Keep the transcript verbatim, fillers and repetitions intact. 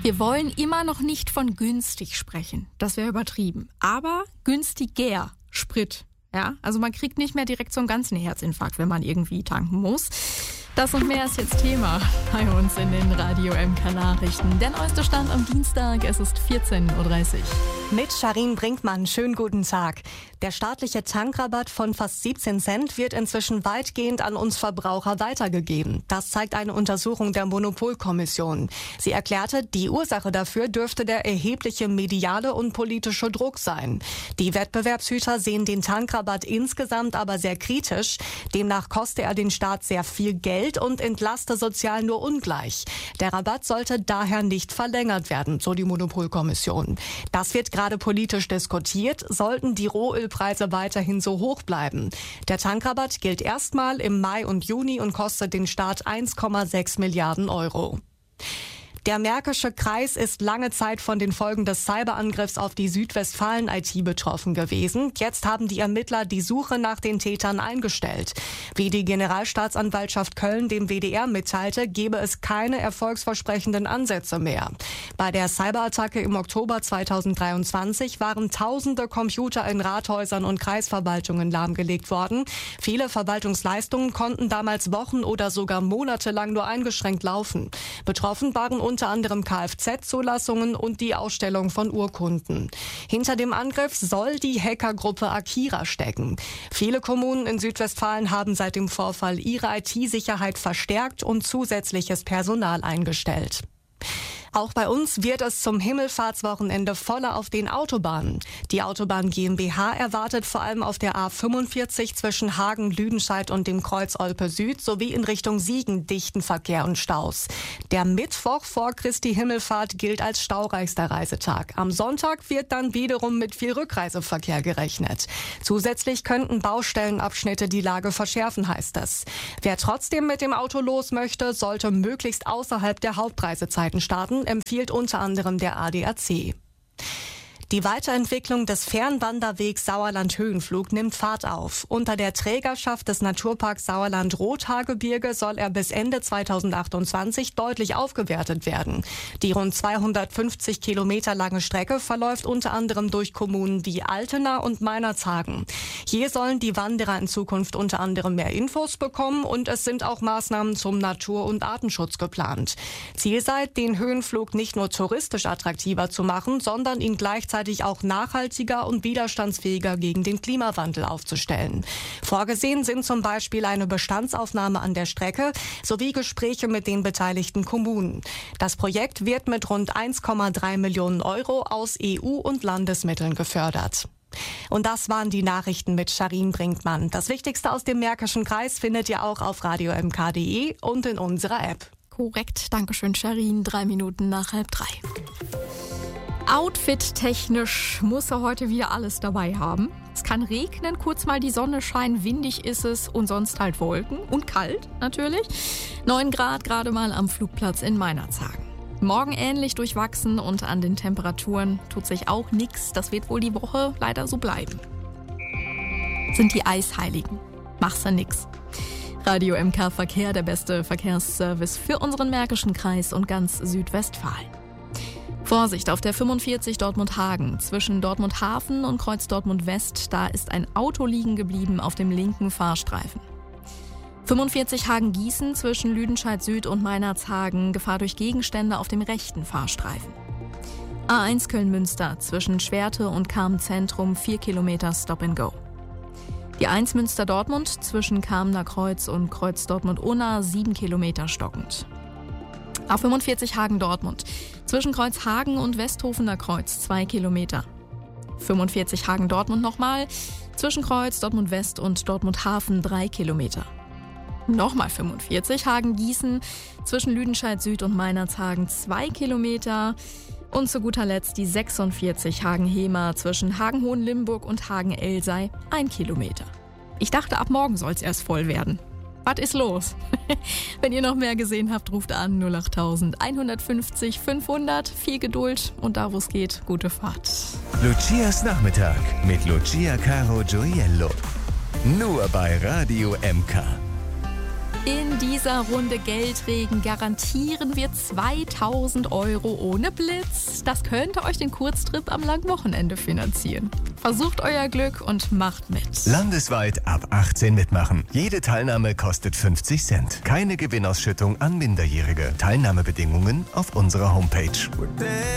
Wir wollen immer noch nicht von günstig sprechen. Das wäre übertrieben. Aber günstiger Sprit. Ja, also man kriegt nicht mehr direkt so einen ganzen Herzinfarkt, wenn man irgendwie tanken muss. Das und mehr ist jetzt Thema bei uns in den Radio M K Nachrichten. Der neueste Stand am Dienstag, es ist vierzehn Uhr dreißig. Mit Sharin Brinkmann, schönen guten Tag. Der staatliche Tankrabatt von fast siebzehn Cent wird inzwischen weitgehend an uns Verbraucher weitergegeben. Das zeigt eine Untersuchung der Monopolkommission. Sie erklärte, die Ursache dafür dürfte der erhebliche mediale und politische Druck sein. Die Wettbewerbshüter sehen den Tankrabatt insgesamt aber sehr kritisch. Demnach koste er den Staat sehr viel Geld und entlaste sozial nur ungleich. Der Rabatt sollte daher nicht verlängert werden, so die Monopolkommission. Das wird gerade politisch diskutiert, sollten die Rohölpreise weiterhin so hoch bleiben. Der Tankrabatt gilt erstmal im Mai und Juni und kostet den Staat eins Komma sechs Milliarden Euro. Der Märkische Kreis ist lange Zeit von den Folgen des Cyberangriffs auf die Südwestfalen-I T betroffen gewesen. Jetzt haben die Ermittler die Suche nach den Tätern eingestellt. Wie die Generalstaatsanwaltschaft Köln dem W D R mitteilte, gebe es keine erfolgsversprechenden Ansätze mehr. Bei der Cyberattacke im Oktober zweitausenddreiundzwanzig waren tausende Computer in Rathäusern und Kreisverwaltungen lahmgelegt worden. Viele Verwaltungsleistungen konnten damals Wochen oder sogar monatelang nur eingeschränkt laufen. Betroffen waren unter anderem Kfz-Zulassungen und die Ausstellung von Urkunden. Hinter dem Angriff soll die Hackergruppe Akira stecken. Viele Kommunen in Südwestfalen haben seit dem Vorfall ihre I T-Sicherheit verstärkt und zusätzliches Personal eingestellt. Auch bei uns wird es zum Himmelfahrtswochenende voller auf den Autobahnen. Die Autobahn GmbH erwartet vor allem auf der A fünfundvierzig zwischen Hagen, Lüdenscheid und dem Kreuz Olpe Süd sowie in Richtung Siegen dichten Verkehr und Staus. Der Mittwoch vor Christi Himmelfahrt gilt als staureichster Reisetag. Am Sonntag wird dann wiederum mit viel Rückreiseverkehr gerechnet. Zusätzlich könnten Baustellenabschnitte die Lage verschärfen, heißt es. Wer trotzdem mit dem Auto los möchte, sollte möglichst außerhalb der Hauptreisezeiten starten, empfiehlt unter anderem der A D A C. Die Weiterentwicklung des Fernwanderwegs Sauerland-Höhenflug nimmt Fahrt auf. Unter der Trägerschaft des Naturparks Sauerland-Rothaargebirge soll er bis Ende zweitausendachtundzwanzig deutlich aufgewertet werden. Die rund zweihundertfünfzig Kilometer lange Strecke verläuft unter anderem durch Kommunen wie Altena und Meinerzhagen. Hier sollen die Wanderer in Zukunft unter anderem mehr Infos bekommen und es sind auch Maßnahmen zum Natur- und Artenschutz geplant. Ziel sei, den Höhenflug nicht nur touristisch attraktiver zu machen, sondern ihn gleichzeitig auch nachhaltiger und widerstandsfähiger gegen den Klimawandel aufzustellen. Vorgesehen sind zum Beispiel eine Bestandsaufnahme an der Strecke sowie Gespräche mit den beteiligten Kommunen. Das Projekt wird mit rund eins Komma drei Millionen Euro aus E U- und Landesmitteln gefördert. Und das waren die Nachrichten mit Sharin Brinkmann. Das Wichtigste aus dem Märkischen Kreis findet ihr auch auf radio m k punkt d e und in unserer App. Korrekt, Dankeschön Sharin. Drei Minuten nach halb drei. Outfit-technisch muss er heute wieder alles dabei haben. Es kann regnen, kurz mal die Sonne scheinen, windig ist es und sonst halt Wolken und kalt natürlich. neun Grad gerade mal am Flugplatz in Meinerzhagen. Morgen ähnlich durchwachsen und an den Temperaturen tut sich auch nichts. Das wird wohl die Woche leider so bleiben. Sind die Eisheiligen. Mach's ja nix. Radio M K Verkehr, der beste Verkehrsservice für unseren Märkischen Kreis und ganz Südwestfalen. Vorsicht auf der fünfundvierzig Dortmund-Hagen. Zwischen Dortmund-Hafen und Kreuz Dortmund-West, da ist ein Auto liegen geblieben auf dem linken Fahrstreifen. fünfundvierzig Hagen-Gießen zwischen Lüdenscheid Süd und Meinerzhagen. Gefahr durch Gegenstände auf dem rechten Fahrstreifen. A eins Köln-Münster zwischen Schwerte und Kamen-Zentrum vier Kilometer Stop and Go. Die eins Münster-Dortmund zwischen Kamener Kreuz und Kreuz Dortmund-Unna sieben Kilometer stockend. A fünfundvierzig Hagen-Dortmund zwischen Kreuz Hagen und Westhofener Kreuz zwei Kilometer. fünfundvierzig Hagen-Dortmund nochmal zwischen Kreuz Dortmund-West und Dortmund-Hafen drei Kilometer. Nochmal fünfundvierzig Hagen-Gießen zwischen Lüdenscheid Süd und Meinerzhagen zwei Kilometer. Und zu guter Letzt die sechsundvierzig Hagen-Hemer zwischen Hagen-Hohenlimburg und Hagen-Elsei ein Kilometer. Ich dachte, ab morgen soll es erst voll werden. Was ist los? Wenn ihr noch mehr gesehen habt, ruft an null acht eins fünfzig fünfhundert. Viel Geduld und da, wo es geht, gute Fahrt. Lucias Nachmittag mit Lucia Caro Gioiello. Nur bei Radio M K. In dieser Runde Geldregen garantieren wir zweitausend Euro ohne Blitz. Das könnte euch den Kurztrip am langen Wochenende finanzieren. Versucht euer Glück und macht mit. Landesweit ab achtzehn mitmachen. Jede Teilnahme kostet fünfzig Cent. Keine Gewinnausschüttung an Minderjährige. Teilnahmebedingungen auf unserer Homepage.